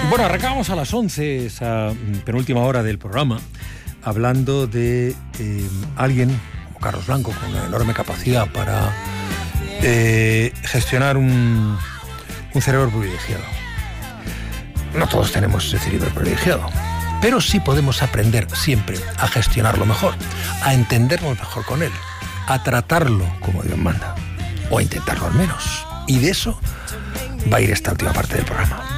Bueno, arrancamos a las 11, esa penúltima hora del programa, hablando de alguien como Carlos Blanco, con una enorme capacidad para gestionar un cerebro privilegiado. No todos tenemos ese cerebro privilegiado, pero sí podemos aprender siempre a gestionarlo mejor, a entendernos mejor con él, a tratarlo como Dios manda, o a intentarlo al menos. Y de eso va a ir esta última parte del programa.